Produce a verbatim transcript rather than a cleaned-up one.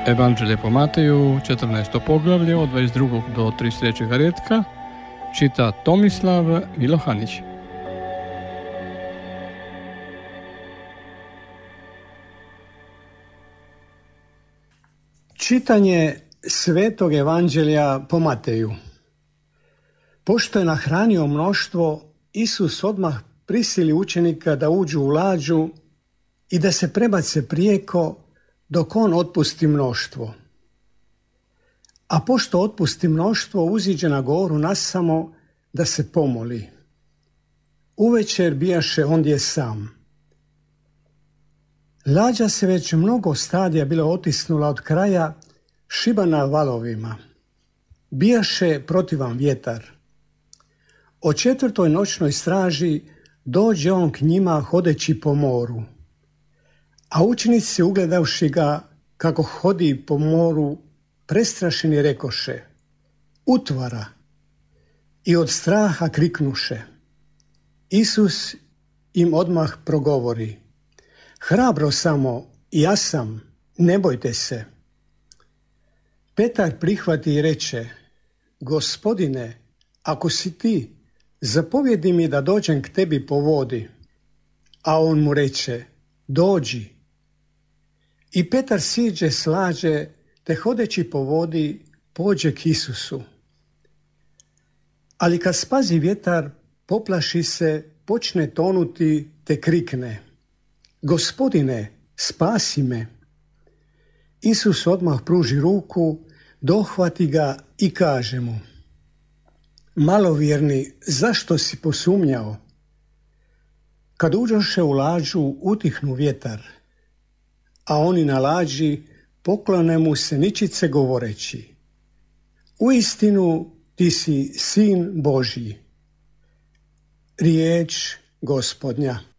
Evanđelje po Mateju, četrnaesto poglavlje, od dvadeset drugog do trideset trećeg redka, čita Tomislav Milohanić. Čitanje Svetog Evanđelja po Mateju. Pošto je nahranio mnoštvo, Isus odmah prisili učenika da uđu u lađu i da se prebace prijeko dok on otpusti mnoštvo. A pošto otpusti mnoštvo, uziđe na goru nasamo da se pomoli. Uvečer bijaše ondje sam. Lađa se već mnogo stadija bila otisnula od kraja, šibana valovima. Bijaše protivan vjetar. O četvrtoj noćnoj straži dođe on k njima hodeći po moru. A učenici, ugledavši ga kako hodi po moru, prestrašeni rekoše: utvara, i od straha kriknuše. Isus im odmah progovori: hrabro samo, ja sam, ne bojte se. Petar prihvati i reče: Gospodine, ako si ti, zapovjedi mi da dođem k tebi po vodi. A on mu reče: dođi. I Petar siđe s lađe, te hodeći po vodi pođe k Isusu. Ali kad spazi vjetar, poplaši se, počne tonuti, te krikne: Gospodine, spasi me. Isus odmah pruži ruku, dohvati ga i kaže mu: malovjerni, zašto si posumnjao? Kad uđoše u lađu, utihnu vjetar, a oni na lađi poklone mu se ničice govoreći: uistinu ti si Sin Božji. Riječ Gospodnja.